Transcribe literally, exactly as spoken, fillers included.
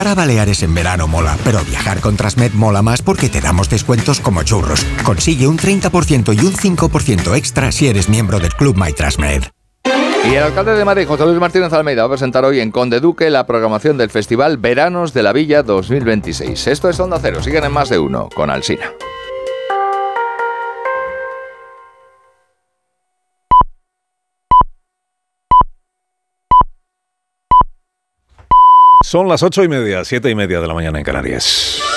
A Baleares en verano mola, pero viajar con Transmed mola más porque te damos descuentos como churros. Consigue un treinta por ciento y un cinco por ciento extra si eres miembro del Club My Transmed. Y el alcalde de Madrid, José Luis Martínez Almeida, va a presentar hoy en Conde Duque la programación del Festival Veranos de la Villa dos mil veintiséis. Esto es Onda Cero, siguen en Más de Uno con Alsina. Son las ocho y media, siete y media de la mañana en Canarias.